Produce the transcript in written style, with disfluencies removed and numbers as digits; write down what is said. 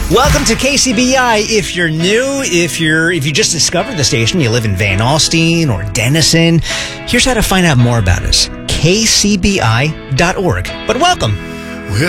Welcome to KCBI. If you're new, if you just discovered the station, you live in Van Alstyne or Denison, here's how to find out more about us. KCBI.org. But welcome.